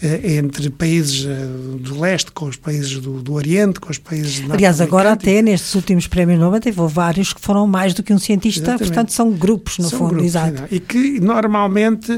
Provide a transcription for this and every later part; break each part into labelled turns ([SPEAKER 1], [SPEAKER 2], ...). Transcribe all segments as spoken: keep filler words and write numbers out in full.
[SPEAKER 1] entre países do leste com os países do, do Oriente, com os países norte-americanos.
[SPEAKER 2] Aliás, agora até nestes últimos prémios Nobel teve vários que foram mais do que um cientista, Exatamente. Portanto são grupos no
[SPEAKER 1] são
[SPEAKER 2] fundo,
[SPEAKER 1] grupos,
[SPEAKER 2] exato.
[SPEAKER 1] E que normalmente,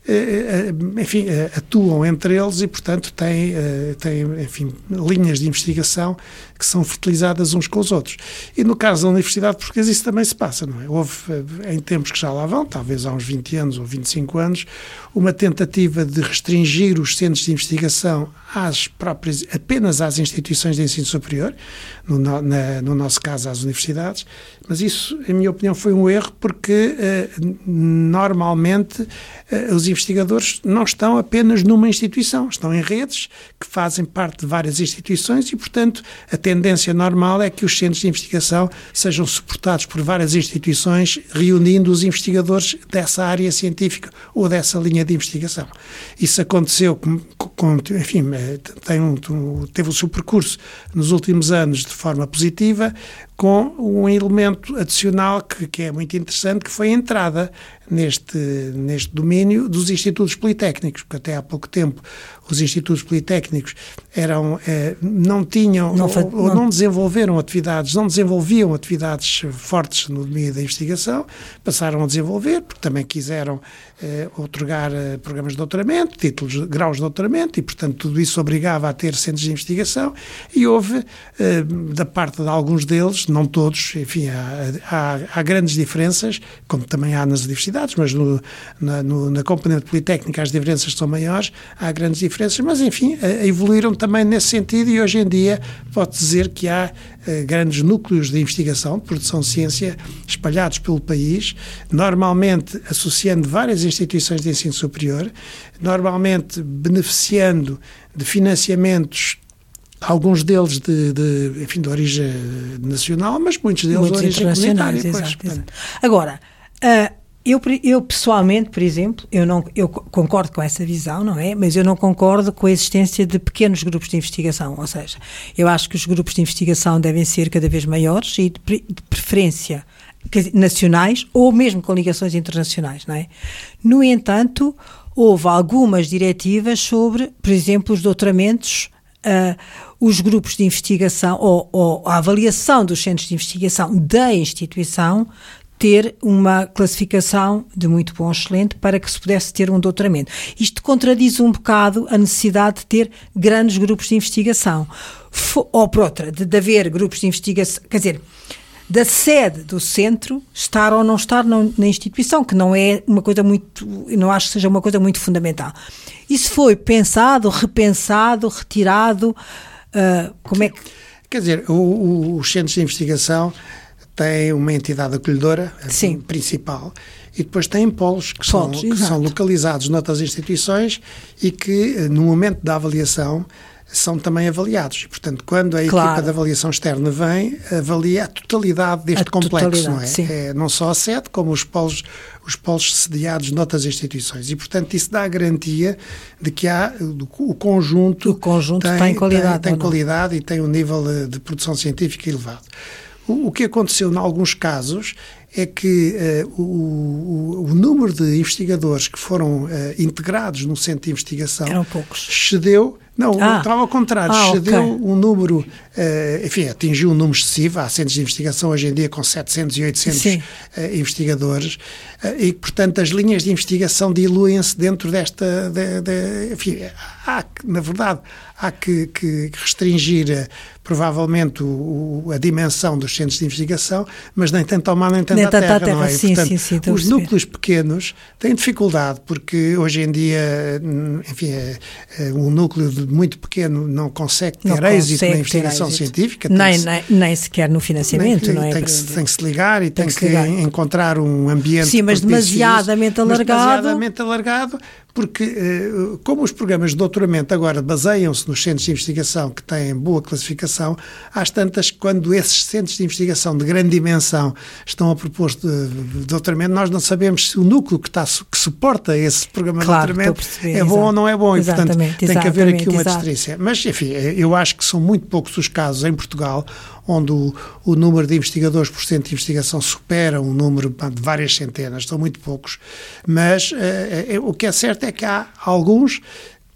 [SPEAKER 1] enfim, atuam entre eles e portanto têm, têm, enfim, linhas de investigação que são fertilizadas uns com os outros. E no caso da Universidade Portuguesa isso também se passa, não é? Houve, em tempos que já lá vão, talvez há uns vinte anos ou vinte e cinco anos, uma tentativa de restringir os centros de investigação às próprias, apenas às instituições de ensino superior, no, na, no nosso caso às universidades, mas isso, em minha opinião, foi um erro porque uh, normalmente uh, os investigadores não estão apenas numa instituição, estão em redes que fazem parte de várias instituições e, portanto, a tendência normal é que os centros de investigação sejam suportados por várias instituições, reunindo os investigadores dessa área científica ou dessa linha de investigação. Isso aconteceu, com, com, enfim, tem um, teve o seu percurso nos últimos anos de forma positiva, com um elemento adicional que, que é muito interessante, que foi a entrada neste, neste domínio dos institutos politécnicos, porque até há pouco tempo os institutos politécnicos eram, eh, não tinham não, ou, ou não desenvolveram atividades, não desenvolviam atividades fortes no domínio da investigação, passaram a desenvolver, porque também quiseram eh, otorgar eh, programas de doutoramento, títulos, graus de doutoramento, e portanto tudo isso obrigava a ter centros de investigação, e houve, eh, da parte de alguns deles, não todos, enfim, há, há, há grandes diferenças, como também há nas universidades, mas no, na, no, na componente politécnica as diferenças são maiores, há grandes diferenças, mas enfim, evoluíram também nesse sentido e hoje em dia pode dizer que há uh, grandes núcleos de investigação, de produção de ciência, espalhados pelo país, normalmente associando várias instituições de ensino superior, normalmente beneficiando de financiamentos, alguns deles de, de, enfim, de origem nacional, mas muitos deles muitos de origem comunitária.
[SPEAKER 2] Exato,
[SPEAKER 1] pois,
[SPEAKER 2] exato. Agora, uh, eu, eu pessoalmente, por exemplo, eu, não, eu concordo com essa visão, não é? Mas eu não concordo com a existência de pequenos grupos de investigação, ou seja, eu acho que os grupos de investigação devem ser cada vez maiores e de, de preferência nacionais ou mesmo com ligações internacionais, não é? No entanto, houve algumas diretivas sobre, por exemplo, os doutoramentos, Uh, os grupos de investigação ou, ou a avaliação dos centros de investigação da instituição ter uma classificação de muito bom, excelente, para que se pudesse ter um doutoramento. Isto contradiz um bocado a necessidade de ter grandes grupos de investigação. F- ou, por outra, de, de haver grupos de investigação, quer dizer, da sede do centro estar ou não estar na, na instituição, que não é uma coisa muito, não acho que seja uma coisa muito fundamental. Isso foi pensado, repensado, retirado, uh, como é que...
[SPEAKER 1] Quer dizer, o, o, os centros de investigação têm uma entidade acolhedora Sim. principal e depois têm polos que, polos, são, que são localizados noutras instituições e que, no momento da avaliação, são também avaliados. E, portanto, quando a
[SPEAKER 2] claro.
[SPEAKER 1] equipa de avaliação externa vem, avalia a totalidade deste a complexo, não é? é? Não só a sede, como os polos, os polos sediados noutras instituições. E, portanto, isso dá a garantia de que há o conjunto...
[SPEAKER 2] O conjunto
[SPEAKER 1] tem,
[SPEAKER 2] tem qualidade.
[SPEAKER 1] Tem, tem qualidade e tem um nível de produção científica elevado. O, o que aconteceu, em alguns casos, é que uh, o, o, o número de investigadores que foram uh, integrados no centro de investigação...
[SPEAKER 2] Eram poucos.
[SPEAKER 1] Excedeu... Não,
[SPEAKER 2] ah.
[SPEAKER 1] estava ao contrário,
[SPEAKER 2] ah,
[SPEAKER 1] excedeu
[SPEAKER 2] okay.
[SPEAKER 1] um número, uh, enfim, atingiu um número excessivo. Há centros de investigação hoje em dia com setecentos e oitocentos uh, investigadores uh, e, portanto, as linhas de investigação diluem-se dentro desta, de, de, enfim, há, na verdade, há que, que restringir uh, provavelmente o, o, a dimensão dos centros de investigação, mas nem tanto ao mar nem tanto à terra, terra, não é?
[SPEAKER 2] Sim,
[SPEAKER 1] portanto,
[SPEAKER 2] sim, sim,
[SPEAKER 1] os núcleos pequenos têm dificuldade, porque hoje em dia, enfim, é, é, um núcleo de muito pequeno não consegue ter não êxito consegue na investigação científica.
[SPEAKER 2] Nem, nem, nem sequer no financiamento,
[SPEAKER 1] nem,
[SPEAKER 2] não é?
[SPEAKER 1] Tem que, se, tem que se ligar e tem, tem que, que ligar. encontrar um ambiente...
[SPEAKER 2] Sim, mas demasiadamente alargado.
[SPEAKER 1] Mas demasiadamente alargado, porque como os programas de doutoramento agora baseiam-se nos centros de investigação que têm boa classificação, às tantas, quando esses centros de investigação de grande dimensão estão a propor de, de doutoramento, nós não sabemos se o núcleo que, está, que suporta esse programa
[SPEAKER 2] claro,
[SPEAKER 1] de doutoramento
[SPEAKER 2] perceber,
[SPEAKER 1] é bom
[SPEAKER 2] exato.
[SPEAKER 1] ou não é bom, e portanto tem que haver aqui uma
[SPEAKER 2] exato.
[SPEAKER 1] distância. Mas, enfim, eu acho que são muito poucos os casos em Portugal onde o, o número de investigadores por centro de investigação supera um número de várias centenas, são muito poucos, mas uh, uh, o que é certo é que há alguns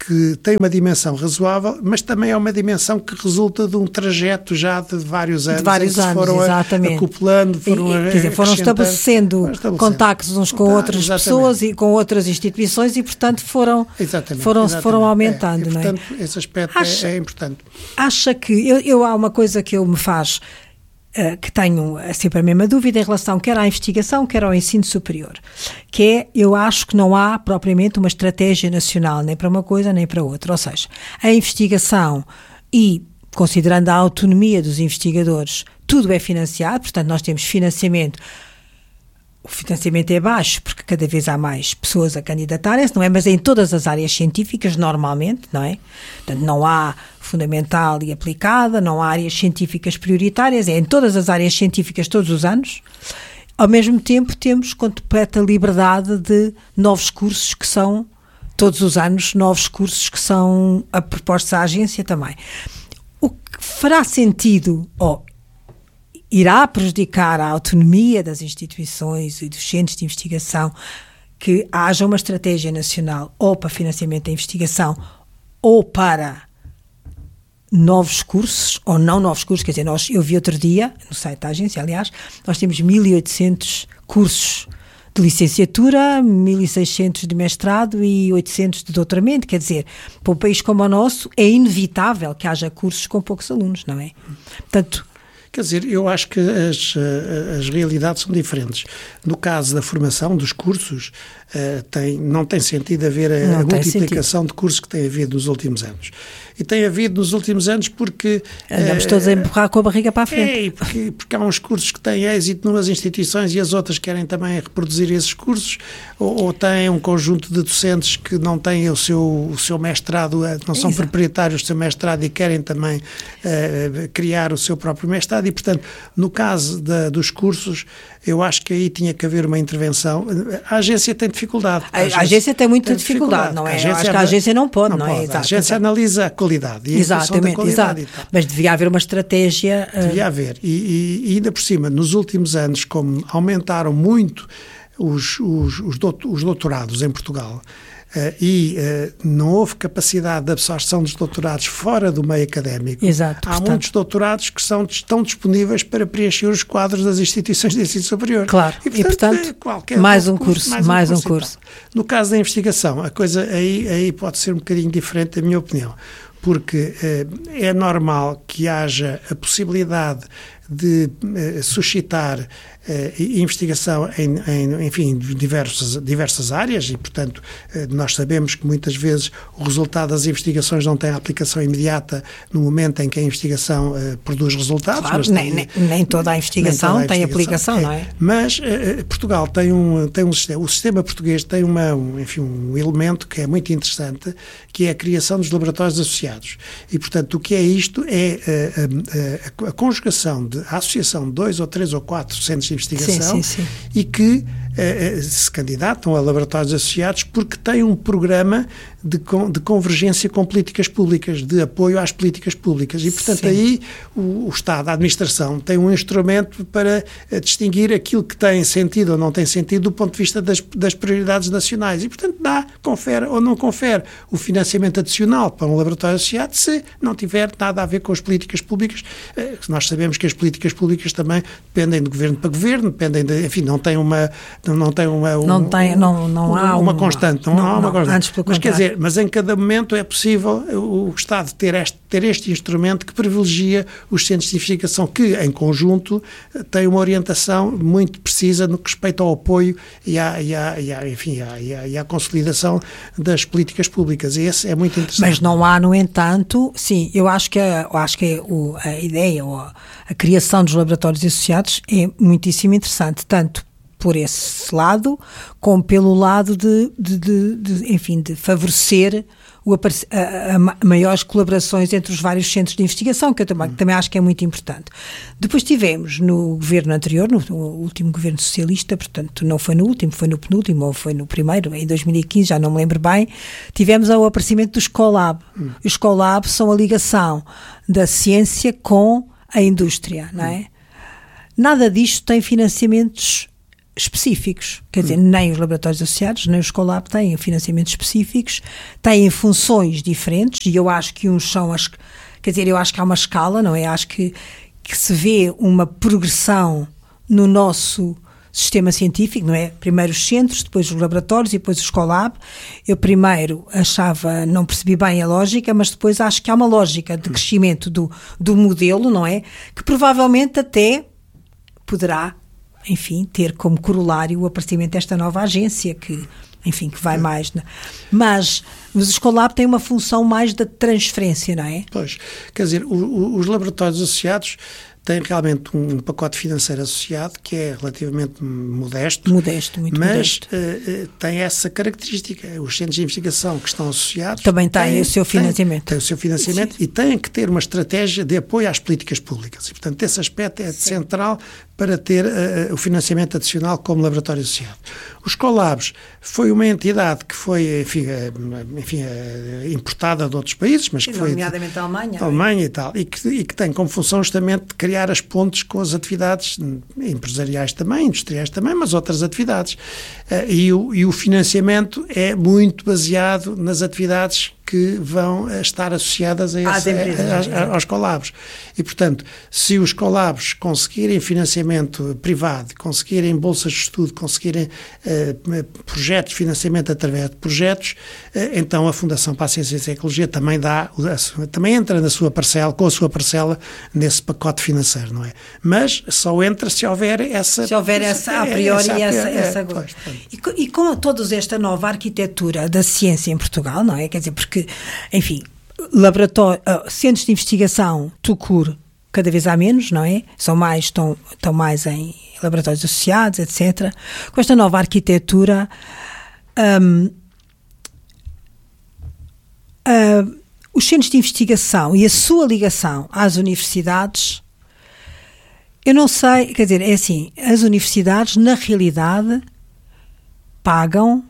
[SPEAKER 1] que tem uma dimensão razoável, mas também é uma dimensão que resulta de um trajeto já de vários anos.
[SPEAKER 2] De vários anos,
[SPEAKER 1] foram
[SPEAKER 2] exatamente.
[SPEAKER 1] acoplando, foram,
[SPEAKER 2] e, quer dizer, foram estabelecendo, foram estabelecendo contactos uns com tá, outras exatamente. pessoas e com outras instituições e, portanto, foram, exatamente, foram, exatamente. foram aumentando. É, e,
[SPEAKER 1] portanto,
[SPEAKER 2] não é?
[SPEAKER 1] esse aspecto acha, é, é importante.
[SPEAKER 2] Acha que, eu, eu há uma coisa que eu me faz, uh, que tenho sempre a mesma dúvida em relação quer à investigação, quer ao ensino superior, que é, eu acho que não há propriamente uma estratégia nacional, nem para uma coisa nem para outra, ou seja, a investigação e, considerando a autonomia dos investigadores, tudo é financiado, portanto nós temos financiamento. O financiamento é baixo porque cada vez há mais pessoas a candidatarem-se, não é? Mas em todas as áreas científicas, normalmente, não é? Portanto, não há fundamental e aplicada, não há áreas científicas prioritárias, é em todas as áreas científicas todos os anos. Ao mesmo tempo, temos completa liberdade de novos cursos que são, todos os anos, novos cursos que são a propostos à agência também. O que fará sentido, ou irá prejudicar a autonomia das instituições e dos centros de investigação, que haja uma estratégia nacional ou para financiamento da investigação ou para novos cursos, ou não novos cursos, quer dizer, nós, eu vi outro dia, no site da agência, aliás, nós temos mil e oitocentos cursos de licenciatura, mil e seiscentos de mestrado e oitocentos de doutoramento, quer dizer, para um país como o nosso é inevitável que haja cursos com poucos alunos, não é? Portanto,
[SPEAKER 1] quer dizer, eu acho que as, as realidades são diferentes. No caso da formação, dos cursos, uh, tem, não tem sentido haver a, a multiplicação sentido. de cursos que tem havido nos últimos anos. E tem havido nos últimos anos porque...
[SPEAKER 2] Andamos uh, todos a empurrar com a barriga para a frente.
[SPEAKER 1] É, porque, porque há uns cursos que têm êxito numas instituições e as outras querem também reproduzir esses cursos, ou, ou têm um conjunto de docentes que não têm o seu, o seu mestrado, não são Exato. proprietários do seu mestrado e querem também uh, criar o seu próprio mestrado. E, portanto, no caso da, dos cursos, eu acho que aí tinha que haver uma intervenção. A agência tem dificuldade.
[SPEAKER 2] A, a agência, agência tem muita tem dificuldade, dificuldade, não é? Eu acho que a agência não pode, não, não é?
[SPEAKER 1] Pode. A agência analisa a qualidade e a
[SPEAKER 2] Exatamente,
[SPEAKER 1] da qualidade.
[SPEAKER 2] Exato. Mas devia haver uma estratégia...
[SPEAKER 1] Uh... Devia haver. E, e, e ainda por cima, nos últimos anos, como aumentaram muito os, os, os doutorados em Portugal, Uh, e uh, não houve capacidade de absorção dos doutorados fora do meio académico.
[SPEAKER 2] Exato,
[SPEAKER 1] Há
[SPEAKER 2] portanto...
[SPEAKER 1] muitos doutorados que são, estão disponíveis para preencher os quadros das instituições de ensino superior.
[SPEAKER 2] Claro, e portanto, e, portanto qualquer mais, um curso, curso, mais um curso, mais um curso.
[SPEAKER 1] No caso da investigação, a coisa aí, aí pode ser um bocadinho diferente, da minha opinião, porque uh, é normal que haja a possibilidade de uh, suscitar uh, investigação em, em enfim, diversas, diversas áreas e, portanto, uh, nós sabemos que muitas vezes o resultado das investigações não tem aplicação imediata no momento em que a investigação uh, produz resultados.
[SPEAKER 2] Claro,
[SPEAKER 1] mas
[SPEAKER 2] nem,
[SPEAKER 1] tem,
[SPEAKER 2] nem, nem toda a investigação toda a tem investigação, aplicação, é, não é?
[SPEAKER 1] Mas uh, Portugal tem um, tem um sistema, o sistema português tem uma, um, enfim, um elemento que é muito interessante, que é a criação dos laboratórios associados. E, portanto, o que é isto é uh, uh, a, a conjugação de a associação de dois ou três ou quatro centros de investigação sim, sim, sim. e que eh, se candidatam a laboratórios associados porque têm um programa de, de convergência com políticas públicas, de apoio às políticas públicas. E, portanto, sim. aí o, o Estado, a administração, tem um instrumento para distinguir aquilo que tem sentido ou não tem sentido do ponto de vista das, das prioridades nacionais. E, portanto, dá, confere ou não confere o financiamento adicional para um laboratório associado se não tiver nada a ver com as políticas públicas. Eh, nós sabemos que as políticas públicas também dependem de governo para governo, dependem de, enfim, não tem uma não, não tem uma um,
[SPEAKER 2] não tem não não há
[SPEAKER 1] uma
[SPEAKER 2] um,
[SPEAKER 1] constante, não,
[SPEAKER 2] não
[SPEAKER 1] há uma
[SPEAKER 2] não,
[SPEAKER 1] constante.
[SPEAKER 2] Antes pelo
[SPEAKER 1] mas
[SPEAKER 2] contrário.
[SPEAKER 1] Quer dizer, mas em cada momento é possível o Estado ter este ter este instrumento que privilegia os centros de investigação que em conjunto têm uma orientação muito precisa no que respeita ao apoio e à, e à, e à enfim, e à, e à, e à consolidação das políticas públicas. E esse é muito interessante.
[SPEAKER 2] Mas não há, no entanto, sim, eu acho que a, eu acho que é o, a ideia ou a, a criação dos laboratórios associados é muitíssimo interessante, tanto por esse lado, como pelo lado de, de, de, de enfim, de favorecer o, a, a, a maiores colaborações entre os vários centros de investigação, que eu também, também acho que é muito importante. Depois tivemos no governo anterior, no, no último governo socialista, portanto não foi no último, foi no penúltimo ou foi no primeiro, em dois mil e quinze, já não me lembro bem, tivemos o aparecimento do Escolab. Hum. Os Escolab são a ligação da ciência com a indústria, não é? Hum. Nada disto tem financiamentos específicos, quer dizer, nem os laboratórios associados, nem o Escolab têm financiamentos específicos, têm funções diferentes, e eu acho que uns são as, quer dizer, eu acho que há uma escala, não é? Acho que, que se vê uma progressão no nosso sistema científico, não é? Primeiro os centros, depois os laboratórios e depois o Escolab. Eu primeiro achava, não percebi bem a lógica, mas depois acho que há uma lógica de crescimento do, do modelo, não é? Que provavelmente até poderá, enfim, ter como corolário o aparecimento desta nova agência que, enfim, que vai mais... Né? Mas, mas o Escolab tem uma função mais da transferência, não é?
[SPEAKER 1] Pois, quer dizer, o, o, os laboratórios associados têm realmente um pacote financeiro associado que é relativamente modesto.
[SPEAKER 2] Modesto, muito
[SPEAKER 1] mas,
[SPEAKER 2] modesto.
[SPEAKER 1] Mas uh, tem essa característica. Os centros de investigação que estão associados...
[SPEAKER 2] Também têm, têm o seu financiamento.
[SPEAKER 1] Têm, têm o seu financiamento Sim. e têm que ter uma estratégia de apoio às políticas públicas. E, portanto, esse aspecto é Sim. central para ter uh, o financiamento adicional como laboratório associado. Os Escolabs foi uma entidade que foi, enfim, uh, enfim uh, importada de outros países, mas
[SPEAKER 2] Sim,
[SPEAKER 1] que foi...
[SPEAKER 2] nomeadamente a Alemanha.
[SPEAKER 1] A Alemanha e tal. E que, e que tem como função justamente de criar as pontes com as atividades empresariais também, industriais também, mas outras atividades. Uh, e, o, e o financiamento é muito baseado nas atividades que vão estar associadas a esse, a, a, a, aos Escolabs. E, portanto, se os Escolabs conseguirem financiamento privado, conseguirem bolsas de estudo, conseguirem uh, projetos, financiamento através de projetos, uh, então a Fundação para a Ciência e a Tecnologia também dá, também entra na sua parcela, com a sua parcela nesse pacote financeiro, não é? Mas só entra se houver essa...
[SPEAKER 2] Se houver essa, a priori, essa... essa, essa é, pois, e, e com toda esta nova arquitetura da ciência em Portugal, não é? Quer dizer, porque enfim, laboratório, uh, centros de investigação, Tucur, cada vez há menos, não é? São mais, estão, estão mais em laboratórios associados, etcétera. Com esta nova arquitetura, um, uh, os centros de investigação e a sua ligação às universidades, eu não sei, quer dizer, é assim, as universidades, na realidade, pagam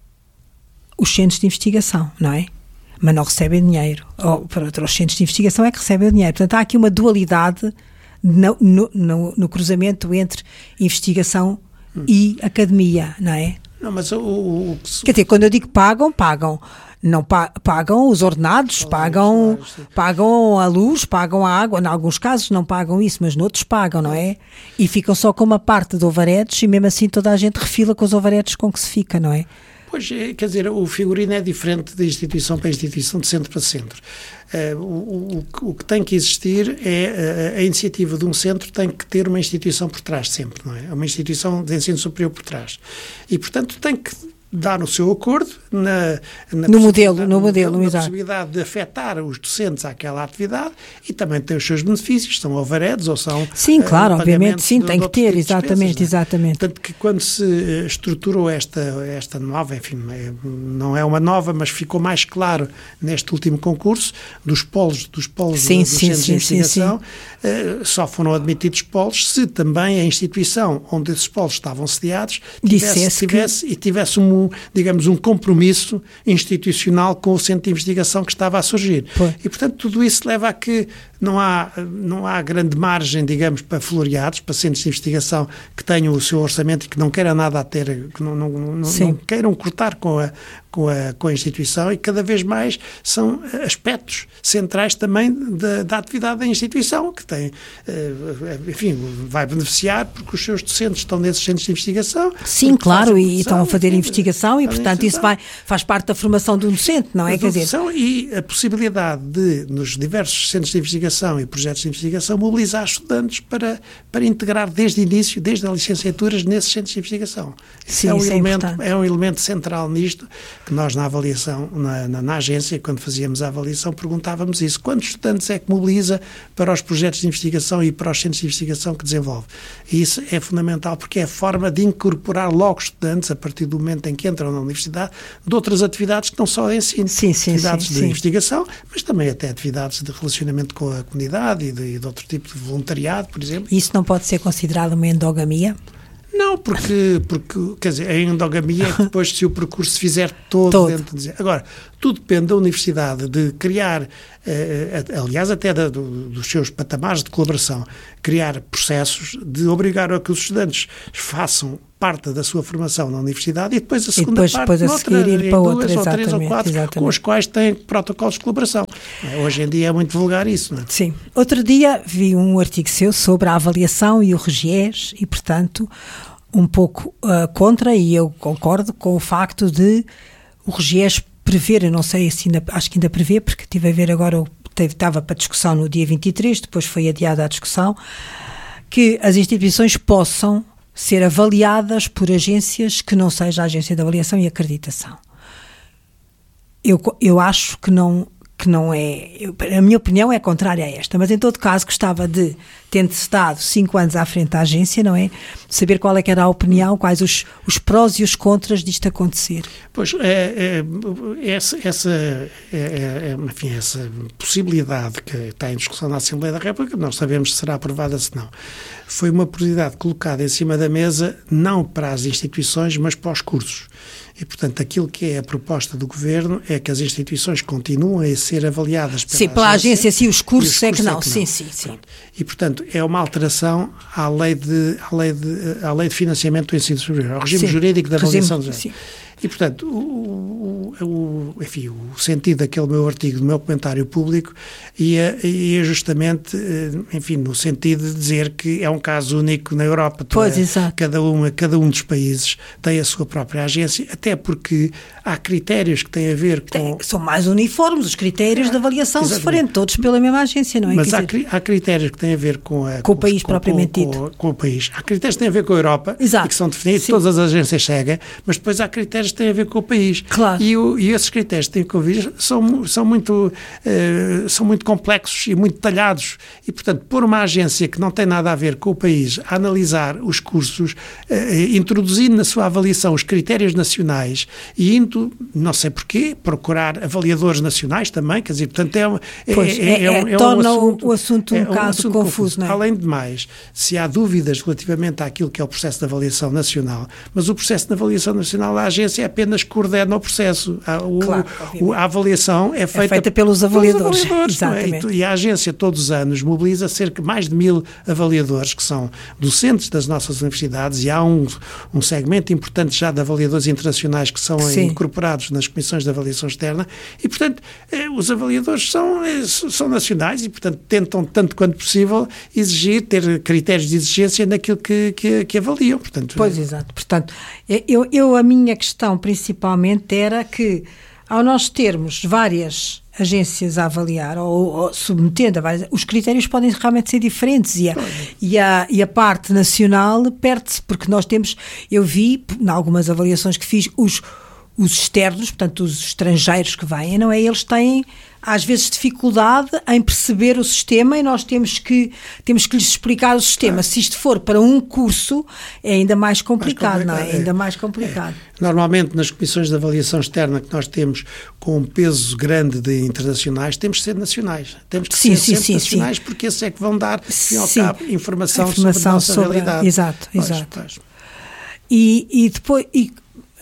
[SPEAKER 2] os centros de investigação, não é? Mas não recebem dinheiro. Ou para outros centros de investigação é que recebem dinheiro. Portanto, há aqui uma dualidade no, no, no, no cruzamento entre investigação hum. e academia, não é?
[SPEAKER 1] Não, mas o, o, o...
[SPEAKER 2] Quer dizer, quando eu digo pagam, pagam. Não pa- pagam os ordenados, pagam, pagam a luz, pagam a água. Em alguns casos não pagam isso, mas noutros pagam, não é? E ficam só com uma parte de overheads e mesmo assim toda a gente refila com os overheads com que se fica, não é?
[SPEAKER 1] Pois, quer dizer, o figurino é diferente de instituição para instituição, de centro para centro. Uh, o, o, o que tem que existir é, uh, a iniciativa de um centro tem que ter uma instituição por trás sempre, não é? Uma instituição de ensino superior por trás. E, portanto, tem que dar o seu acordo na, na
[SPEAKER 2] no modelo, no modelo,
[SPEAKER 1] na
[SPEAKER 2] exato.
[SPEAKER 1] possibilidade de afetar os docentes àquela atividade e também tem os seus benefícios, são overheads ou são...
[SPEAKER 2] Sim, claro,
[SPEAKER 1] uh,
[SPEAKER 2] obviamente, sim,
[SPEAKER 1] de,
[SPEAKER 2] tem
[SPEAKER 1] de
[SPEAKER 2] que ter,
[SPEAKER 1] tipo
[SPEAKER 2] exatamente,
[SPEAKER 1] despesas,
[SPEAKER 2] exatamente.
[SPEAKER 1] Portanto, que quando se estruturou esta, esta nova, enfim, não é uma nova, mas ficou mais claro neste último concurso, dos polos, dos polos
[SPEAKER 2] sim,
[SPEAKER 1] dos
[SPEAKER 2] sim,
[SPEAKER 1] centros
[SPEAKER 2] sim,
[SPEAKER 1] de investigação,
[SPEAKER 2] sim, sim.
[SPEAKER 1] Uh, só foram admitidos polos se também a instituição onde esses polos estavam sediados tivesse, tivesse que... e tivesse um, digamos, um compromisso institucional com o centro de investigação que estava a surgir.
[SPEAKER 2] Foi.
[SPEAKER 1] E, portanto, tudo isso leva a que não há, não há grande margem, digamos, para floreados, para centros de investigação que tenham o seu orçamento e que não queiram nada a ter, que não, não, não, não queiram cortar com a, com, a, com a instituição, e cada vez mais são aspectos centrais também da, da atividade da instituição, que tem, enfim, vai beneficiar porque os seus docentes estão nesses centros de investigação.
[SPEAKER 2] Sim, claro, e estão a fazer investigação e, portanto, isso vai, faz parte da formação do docente, não é? Quer dizer...
[SPEAKER 1] E a possibilidade de, nos diversos centros de investigação e projetos de investigação, mobilizar estudantes para, para integrar desde o início, desde as licenciaturas, nesses centros de investigação. Sim, é um, isso elemento, é, é um elemento central nisto, que nós na avaliação, na, na, na agência, quando fazíamos a avaliação, perguntávamos isso. Quantos estudantes é que mobiliza para os projetos de investigação e para os centros de investigação que desenvolve? E isso é fundamental, porque é a forma de incorporar logo estudantes, a partir do momento em que entram na universidade, de outras atividades que não só de ensino.
[SPEAKER 2] Sim, sim,
[SPEAKER 1] atividades
[SPEAKER 2] sim,
[SPEAKER 1] de
[SPEAKER 2] sim.
[SPEAKER 1] investigação, mas também até atividades de relacionamento com a comunidade e de, de outro tipo de voluntariado, por exemplo.
[SPEAKER 2] Isso não pode ser considerado uma endogamia?
[SPEAKER 1] Não, porque, porque quer dizer, a endogamia é que depois, se o percurso se fizer todo,
[SPEAKER 2] todo.
[SPEAKER 1] dentro de... Agora, tudo depende da universidade de criar, eh, aliás, até da, do, dos seus patamares de colaboração, criar processos de obrigar a que os estudantes façam parte da sua formação na universidade e depois a segunda
[SPEAKER 2] depois,
[SPEAKER 1] parte
[SPEAKER 2] depois a
[SPEAKER 1] noutra,
[SPEAKER 2] seguir ir para
[SPEAKER 1] duas
[SPEAKER 2] outra,
[SPEAKER 1] ou três ou quatro,
[SPEAKER 2] exatamente.
[SPEAKER 1] com os quais têm protocolos de colaboração. Hoje em dia é muito vulgar isso, não é?
[SPEAKER 2] Sim. Outro dia vi um artigo seu sobre a avaliação e o RGES e, portanto, um pouco uh, contra, e eu concordo com o facto de o RGES prever, eu não sei se ainda, acho que ainda prevê, porque estive a ver agora, teve, estava para discussão no dia vinte e três, depois foi adiada a discussão, que as instituições possam ser avaliadas por agências que não seja a agência de avaliação e acreditação. Eu, eu acho que não, que não é... Eu, a minha opinião é contrária a esta, mas em todo caso gostava de, tendo estado cinco anos à frente da agência, não é? Saber qual é que era a opinião, quais os, os prós e os contras disto acontecer.
[SPEAKER 1] Pois, é, é, essa, essa, é, é, enfim, essa possibilidade que está em discussão na Assembleia da República, não sabemos se será aprovada, se não. Foi uma possibilidade colocada em cima da mesa, não para as instituições, mas para os cursos. E, portanto, aquilo que é a proposta do Governo é que as instituições continuem a ser avaliadas pela
[SPEAKER 2] sim, pela agência,
[SPEAKER 1] agência
[SPEAKER 2] sim, os cursos,
[SPEAKER 1] os
[SPEAKER 2] é
[SPEAKER 1] cursos
[SPEAKER 2] que não.
[SPEAKER 1] É que não.
[SPEAKER 2] Sim, sim, sim.
[SPEAKER 1] E, portanto, é uma alteração à lei de, à lei de, à lei de financiamento do ensino superior, ao regime
[SPEAKER 2] sim.
[SPEAKER 1] jurídico da avaliação
[SPEAKER 2] regime,
[SPEAKER 1] do
[SPEAKER 2] sim.
[SPEAKER 1] E, portanto, o, o, o, enfim, o sentido daquele meu artigo, do meu comentário público, ia, ia justamente, enfim, no sentido de dizer que é um caso único na Europa.
[SPEAKER 2] Pois,
[SPEAKER 1] é,
[SPEAKER 2] exato.
[SPEAKER 1] Cada, uma, cada um dos países tem a sua própria agência, até porque há critérios que têm a ver com...
[SPEAKER 2] Tem, são mais uniformes, os critérios é, de avaliação, exatamente. Se forem todos pela mesma agência, não é?
[SPEAKER 1] Mas há,
[SPEAKER 2] dizer...
[SPEAKER 1] há critérios que têm a ver com, a,
[SPEAKER 2] com,
[SPEAKER 1] com
[SPEAKER 2] o país
[SPEAKER 1] com,
[SPEAKER 2] propriamente
[SPEAKER 1] com,
[SPEAKER 2] dito.
[SPEAKER 1] Com, com o país. Há critérios que têm a ver com a Europa,
[SPEAKER 2] exato.
[SPEAKER 1] E que são definidos,
[SPEAKER 2] sim.
[SPEAKER 1] Todas as agências seguem, mas depois há critérios que têm a ver com o país.
[SPEAKER 2] Claro.
[SPEAKER 1] E, o, e esses critérios que têm a ver com o país são, são, muito, uh, são muito complexos e muito detalhados. E, portanto, pôr uma agência que não tem nada a ver com o país a analisar os cursos, uh, introduzindo na sua avaliação os critérios nacionais e indo, não sei porquê, procurar avaliadores nacionais também, quer dizer, portanto, é, é,
[SPEAKER 2] pois, é,
[SPEAKER 1] é, é, um, é
[SPEAKER 2] torna
[SPEAKER 1] um assunto,
[SPEAKER 2] o assunto um
[SPEAKER 1] é
[SPEAKER 2] bocado
[SPEAKER 1] um assunto
[SPEAKER 2] confuso,
[SPEAKER 1] confuso.
[SPEAKER 2] Não é?
[SPEAKER 1] Além de mais, se há dúvidas relativamente àquilo que é o processo de avaliação nacional, mas o processo de avaliação nacional da agência apenas coordena o processo. A, o,
[SPEAKER 2] claro,
[SPEAKER 1] o, a avaliação é feita,
[SPEAKER 2] é feita pelos avaliadores.
[SPEAKER 1] Pelos avaliadores
[SPEAKER 2] exatamente.
[SPEAKER 1] É? E, e a agência todos os anos mobiliza cerca de mais de mil avaliadores que são docentes das nossas universidades e há um, um segmento importante já de avaliadores internacionais que são Sim. incorporados nas comissões de avaliação externa e, portanto, eh, os avaliadores são, eh, são nacionais e, portanto, tentam, tanto quanto possível, exigir, ter critérios de exigência naquilo que, que, que avaliam. Portanto,
[SPEAKER 2] pois, é... exato. Portanto, eu, eu, a minha questão principalmente era que, ao nós termos várias agências a avaliar ou, ou submetendo a várias, os critérios podem realmente ser diferentes e a, e a, e a parte nacional perde-se, porque nós temos, eu vi, em algumas avaliações que fiz, os, os externos, portanto os estrangeiros que vêm, não é? Eles têm às vezes dificuldade em perceber o sistema e nós temos que, temos que lhes explicar o sistema. Ah. Se isto for para um curso, é ainda mais complicado, mais complicado não é? É ainda mais complicado.
[SPEAKER 1] É. Normalmente, nas comissões de avaliação externa que nós temos com um peso grande de internacionais, temos que ser nacionais. Temos que
[SPEAKER 2] sim,
[SPEAKER 1] ser
[SPEAKER 2] sim,
[SPEAKER 1] sempre
[SPEAKER 2] sim,
[SPEAKER 1] nacionais,
[SPEAKER 2] sim.
[SPEAKER 1] porque esses é que vão dar, fim ao
[SPEAKER 2] sim.
[SPEAKER 1] cabo, informação,
[SPEAKER 2] informação
[SPEAKER 1] sobre a nossa
[SPEAKER 2] sobre,
[SPEAKER 1] realidade.
[SPEAKER 2] Exato,
[SPEAKER 1] pois,
[SPEAKER 2] exato.
[SPEAKER 1] Pois.
[SPEAKER 2] E, e depois... E,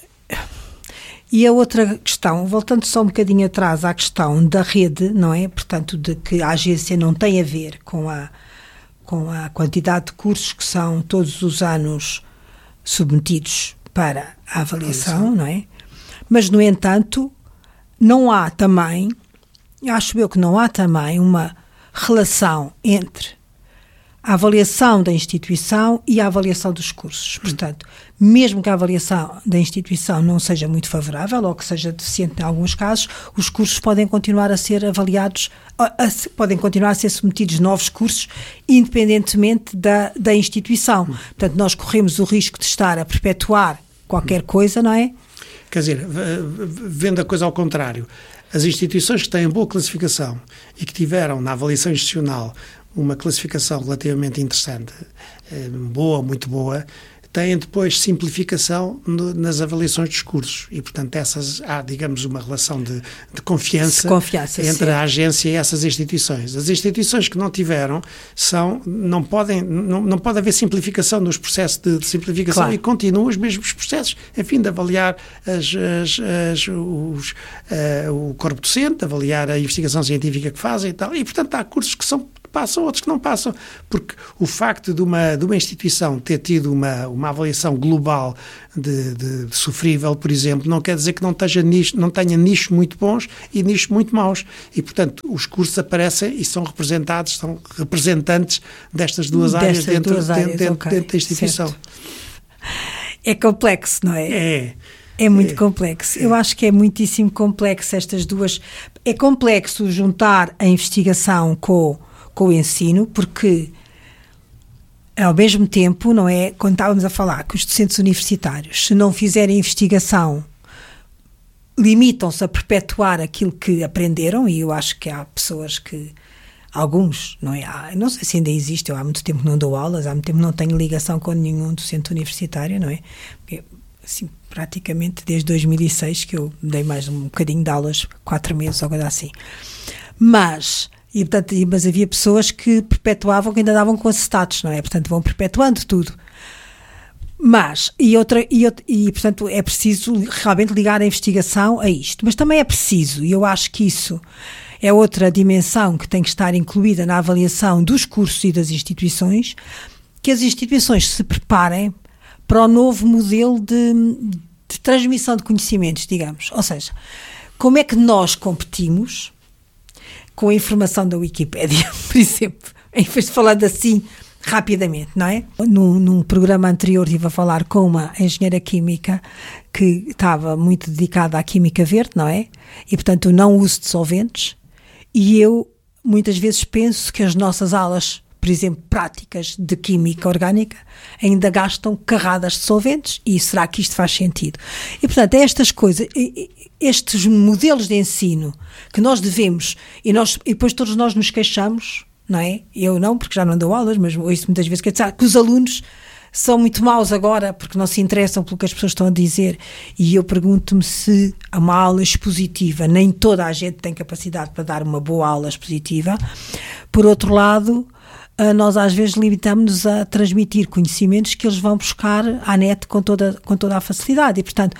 [SPEAKER 2] E a outra questão, voltando só um bocadinho atrás à questão da rede, não é? Portanto, de que a agência não tem a ver com a, com a quantidade de cursos que são todos os anos submetidos para a avaliação, não é? Mas, no entanto, não há também, acho eu que não há também uma relação entre a avaliação da instituição e a avaliação dos cursos. Portanto, mesmo que a avaliação da instituição não seja muito favorável ou que seja deficiente em alguns casos, os cursos podem continuar a ser avaliados, a, a, podem continuar a ser submetidos novos cursos, independentemente da, da instituição. Portanto, nós corremos o risco de estar a perpetuar qualquer coisa, não é?
[SPEAKER 1] Quer dizer, vendo a coisa ao contrário, as instituições que têm boa classificação e que tiveram na avaliação institucional uma classificação relativamente interessante, boa, muito boa, têm depois simplificação no, nas avaliações dos cursos e, portanto, essas, há, digamos, uma relação de, de confiança,
[SPEAKER 2] confiança
[SPEAKER 1] entre
[SPEAKER 2] sim.
[SPEAKER 1] a agência e essas instituições. As instituições que não tiveram, são, não, podem, não, não pode haver simplificação nos processos de, de simplificação claro. E continuam os mesmos processos, enfim, de avaliar as, as, as, os, uh, o corpo docente, de avaliar a investigação científica que fazem e tal, e, portanto, há cursos que são passam, outros que não passam, porque o facto de uma, de uma instituição ter tido uma, uma avaliação global de, de, de sofrível, por exemplo, não quer dizer que não, esteja nicho, não tenha nichos muito bons e nichos muito maus. E, portanto, os cursos aparecem e são representados, são representantes destas duas
[SPEAKER 2] destas
[SPEAKER 1] áreas, dentro,
[SPEAKER 2] duas
[SPEAKER 1] dentro,
[SPEAKER 2] áreas
[SPEAKER 1] dentro,
[SPEAKER 2] okay,
[SPEAKER 1] dentro da instituição.
[SPEAKER 2] Certo. É complexo, não é?
[SPEAKER 1] É.
[SPEAKER 2] É muito é, complexo. É. Eu acho que é muitíssimo complexo estas duas. É complexo juntar a investigação com, com o ensino, porque ao mesmo tempo, não é? Quando estávamos a falar que os docentes universitários, se não fizerem investigação, limitam-se a perpetuar aquilo que aprenderam, e eu acho que há pessoas que, alguns, não é? Há, não sei se ainda existe, eu há muito tempo não dou aulas, há muito tempo não tenho ligação com nenhum docente universitário, não é? Porque, assim, praticamente desde dois mil e seis que eu dei mais um bocadinho de aulas, quatro meses ou coisa assim. Mas, e, portanto, mas havia pessoas que perpetuavam, que ainda davam com acetatos, não é? Portanto, vão perpetuando tudo. Mas, e, outra, e, e portanto, é preciso realmente ligar a investigação a isto. Mas também é preciso, e eu acho que isso é outra dimensão que tem que estar incluída na avaliação dos cursos e das instituições, que as instituições se preparem para o novo modelo de, de transmissão de conhecimentos, digamos. Ou seja, como é que nós competimos com a informação da Wikipédia, por exemplo, em vez de falando assim rapidamente, não é? Num, num programa anterior estive a falar com uma engenheira química que estava muito dedicada à química verde, não é? E, portanto, o não uso de solventes. E eu, muitas vezes, penso que as nossas aulas, por exemplo, práticas de química orgânica, ainda gastam carradas de solventes, e será que isto faz sentido? E, portanto, é estas coisas, estes modelos de ensino que nós devemos, e, nós, e depois todos nós nos queixamos, não é? Eu não, porque já não dou aulas, mas ouço muitas vezes que, que os alunos são muito maus agora porque não se interessam pelo que as pessoas estão a dizer, e eu pergunto-me se uma aula expositiva, nem toda a gente tem capacidade para dar uma boa aula expositiva. Por outro lado, nós às vezes limitamos-nos a transmitir conhecimentos que eles vão buscar à net com toda, com toda a facilidade, e portanto,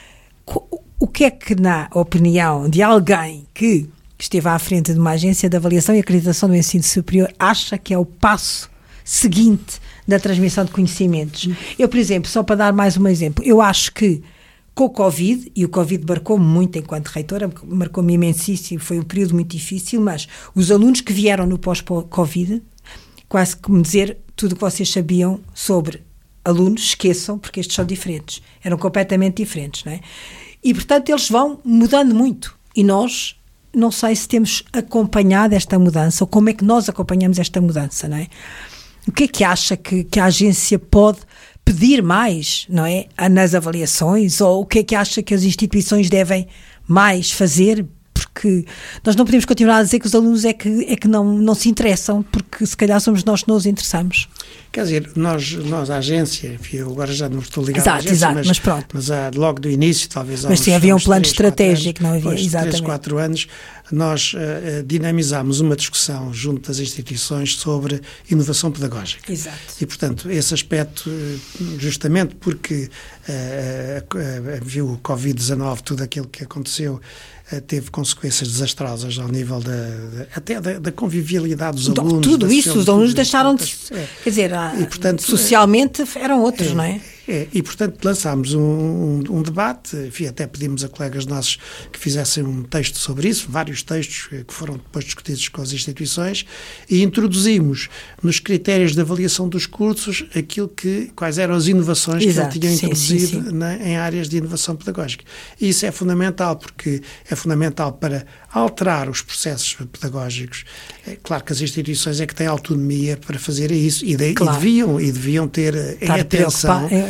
[SPEAKER 2] o que é que, na opinião de alguém que esteve à frente de uma agência de avaliação e acreditação do ensino superior, acha que é o passo seguinte da transmissão de conhecimentos? Eu, por exemplo, só para dar mais um exemplo, eu acho que com o Covid, e o Covid marcou-me muito enquanto reitora, marcou-me imensíssimo, foi um período muito difícil, mas os alunos que vieram no pós-Covid, quase como dizer, tudo o que vocês sabiam sobre alunos, esqueçam, porque estes são diferentes, eram completamente diferentes, não é? E, portanto, eles vão mudando muito, e nós, não sei se temos acompanhado esta mudança, ou como é que nós acompanhamos esta mudança, não é? O que é que acha que, que a agência pode pedir mais, não é, nas avaliações, ou o que é que acha que as instituições devem mais fazer? Porque nós não podemos continuar a dizer que os alunos é que, é que não, não se interessam, porque se calhar somos nós que nos interessamos.
[SPEAKER 1] Quer dizer, nós, nós a agência, enfim, eu agora já não estou ligado
[SPEAKER 2] exato,
[SPEAKER 1] à agência,
[SPEAKER 2] exato,
[SPEAKER 1] mas,
[SPEAKER 2] mas pronto.
[SPEAKER 1] Mas há, logo do início, talvez há
[SPEAKER 2] Mas
[SPEAKER 1] uns,
[SPEAKER 2] sim, havia um plano
[SPEAKER 1] três,
[SPEAKER 2] estratégico,
[SPEAKER 1] anos,
[SPEAKER 2] não havia,
[SPEAKER 1] depois de
[SPEAKER 2] exatamente.
[SPEAKER 1] três, quatro anos, nós uh, dinamizámos uma discussão junto das instituições sobre inovação pedagógica.
[SPEAKER 2] Exato.
[SPEAKER 1] E, portanto, esse aspecto, justamente porque uh, uh, viu o covid dezanove, tudo aquilo que aconteceu, teve consequências desastrosas ao nível da, da até da, da convivialidade dos alunos.
[SPEAKER 2] Tudo isso, os alunos
[SPEAKER 1] tudo,
[SPEAKER 2] deixaram de...
[SPEAKER 1] É.
[SPEAKER 2] Quer dizer,
[SPEAKER 1] e, portanto,
[SPEAKER 2] socialmente eram outros,
[SPEAKER 1] é,
[SPEAKER 2] não é?
[SPEAKER 1] É, e, portanto, lançámos um, um, um debate, enfim, até pedimos a colegas nossos que fizessem um texto sobre isso, vários textos que foram depois discutidos com as instituições, e introduzimos nos critérios de avaliação dos cursos aquilo que, quais eram as inovações
[SPEAKER 2] Exato,
[SPEAKER 1] que eles tinham
[SPEAKER 2] sim,
[SPEAKER 1] introduzido
[SPEAKER 2] sim, sim.
[SPEAKER 1] Na, em áreas de inovação pedagógica. E isso é fundamental, porque é fundamental para alterar os processos pedagógicos. É claro que as instituições é que têm autonomia para fazer isso, e, de, claro. e, deviam, e deviam ter em atenção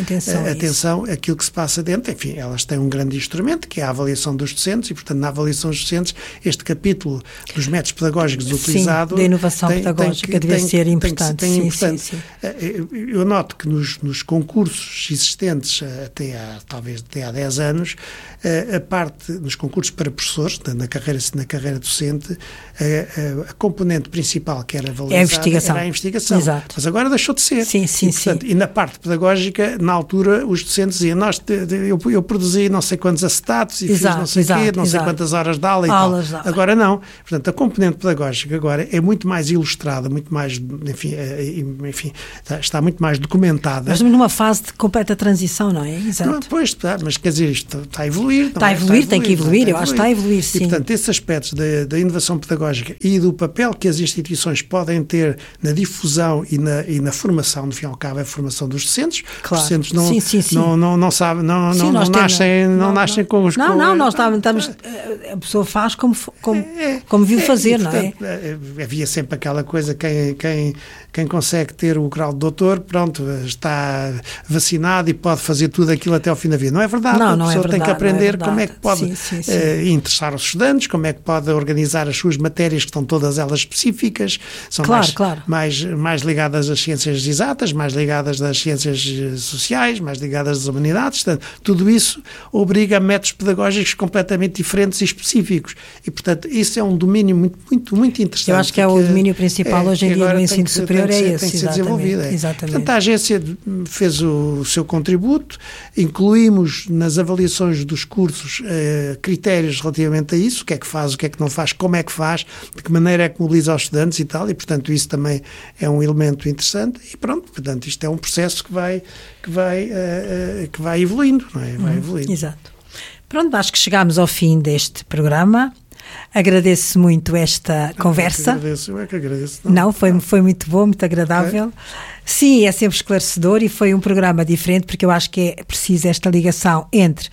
[SPEAKER 2] atenção,
[SPEAKER 1] uh, atenção àquilo que se passa dentro. Enfim, elas têm um grande instrumento, que é a avaliação dos docentes, e, portanto, na avaliação dos docentes, este capítulo dos métodos pedagógicos
[SPEAKER 2] sim,
[SPEAKER 1] utilizado...
[SPEAKER 2] da inovação
[SPEAKER 1] tem,
[SPEAKER 2] pedagógica
[SPEAKER 1] tem que,
[SPEAKER 2] deve
[SPEAKER 1] tem,
[SPEAKER 2] ser
[SPEAKER 1] tem
[SPEAKER 2] importante.
[SPEAKER 1] Tem, tem
[SPEAKER 2] sim,
[SPEAKER 1] importante.
[SPEAKER 2] Sim, sim.
[SPEAKER 1] Eu noto que nos, nos concursos existentes, até há, talvez até há dez anos, a parte, nos concursos para professores, na carreira, na carreira docente, a, a, a componente principal que era valorizada
[SPEAKER 2] é a investigação.
[SPEAKER 1] era a investigação.
[SPEAKER 2] Exato.
[SPEAKER 1] Mas agora deixou de ser.
[SPEAKER 2] Sim, sim,
[SPEAKER 1] e, portanto,
[SPEAKER 2] sim.
[SPEAKER 1] E na parte pedagógica, na altura, os docentes diziam, nós, eu, eu produzi não sei quantos acetatos e
[SPEAKER 2] exato,
[SPEAKER 1] fiz não sei o quê, não
[SPEAKER 2] exato.
[SPEAKER 1] sei quantas horas de aula e
[SPEAKER 2] Aulas
[SPEAKER 1] tal.
[SPEAKER 2] de aula.
[SPEAKER 1] Agora não. Portanto, a componente pedagógica agora é muito mais ilustrada, muito mais, enfim, enfim está muito mais documentada.
[SPEAKER 2] Nós estamos numa fase de completa transição, não é? Exato.
[SPEAKER 1] Não, pois, mas quer dizer, isto está a evoluir.
[SPEAKER 2] Está a evoluir, está a evoluir tem que evoluir, eu acho que está a evoluir, sim.
[SPEAKER 1] E, portanto, esses aspectos da, da inovação pedagógica e do papel que as instituições podem ter na difusão e na, e na formação, no fim e ao cabo, é a formação dos docentes.
[SPEAKER 2] Claro.
[SPEAKER 1] Os docentes não,
[SPEAKER 2] sim, sim, sim.
[SPEAKER 1] não, não, não sabem, não,
[SPEAKER 2] sim,
[SPEAKER 1] não, não nascem, não,
[SPEAKER 2] não,
[SPEAKER 1] nascem
[SPEAKER 2] não.
[SPEAKER 1] com os...
[SPEAKER 2] Não,
[SPEAKER 1] com,
[SPEAKER 2] não, nós estamos, estamos, a pessoa faz como, como,
[SPEAKER 1] é,
[SPEAKER 2] como viu
[SPEAKER 1] é,
[SPEAKER 2] fazer,
[SPEAKER 1] e,
[SPEAKER 2] não
[SPEAKER 1] portanto,
[SPEAKER 2] é?
[SPEAKER 1] Havia sempre aquela coisa, quem, quem, quem consegue ter o grau de doutor, pronto, está vacinado e pode fazer tudo aquilo até ao fim da vida. Não é verdade.
[SPEAKER 2] Não,
[SPEAKER 1] a
[SPEAKER 2] não
[SPEAKER 1] pessoa
[SPEAKER 2] é verdade,
[SPEAKER 1] tem que aprender
[SPEAKER 2] é
[SPEAKER 1] como é que pode
[SPEAKER 2] sim, sim, sim.
[SPEAKER 1] Uh, interessar os estudantes, como é que pode organizar as suas matérias, que estão todas elas específicas, são
[SPEAKER 2] claro,
[SPEAKER 1] mais,
[SPEAKER 2] claro.
[SPEAKER 1] mais, mais ligadas às ciências exatas, mais ligadas às ciências sociais, mais ligadas às humanidades. Portanto, tudo isso obriga a métodos pedagógicos completamente diferentes e específicos. E, portanto, isso é um domínio muito, muito, muito interessante.
[SPEAKER 2] Eu acho que é o domínio principal
[SPEAKER 1] é,
[SPEAKER 2] hoje em dia do ensino superior, é esse.
[SPEAKER 1] Tem que ser desenvolvido. É.
[SPEAKER 2] Exatamente.
[SPEAKER 1] Portanto, a agência fez o seu contributo, incluímos nas avaliações dos cursos eh, critérios relativamente a isso, o que é que faz, o que é que não faz, como é que faz, de que maneira é que mobiliza os estudantes e tal, e, portanto, isso também é um elemento interessante. E pronto, portanto, isto é um processo que vai, que vai, uh, uh, que vai evoluindo, não é? Vai
[SPEAKER 2] hum,
[SPEAKER 1] evoluindo.
[SPEAKER 2] Exato. Pronto, acho que chegámos ao fim deste programa. Agradeço muito esta
[SPEAKER 1] eu
[SPEAKER 2] conversa.
[SPEAKER 1] É que agradeço, eu é que agradeço. Não,
[SPEAKER 2] não foi, foi muito bom, muito agradável. Okay. Sim, é sempre esclarecedor e foi um programa diferente porque eu acho que é preciso esta ligação entre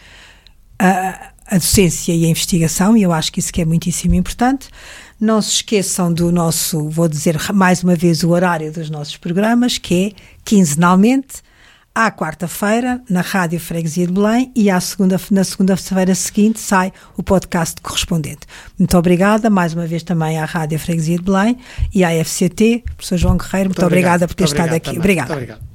[SPEAKER 2] a, a docência e a investigação e eu acho que isso que é muitíssimo importante. Não se esqueçam do nosso, vou dizer mais uma vez o horário dos nossos programas, que é quinzenalmente, à quarta-feira, na Rádio Freguesia de Belém, e à segunda, na segunda-feira seguinte sai o podcast correspondente. Muito obrigada, mais uma vez também à Rádio Freguesia de Belém e à F C T, professor João Guerreiro, muito, muito obrigada por ter estado aqui.
[SPEAKER 1] Também.
[SPEAKER 2] Obrigada.
[SPEAKER 1] Muito obrigado.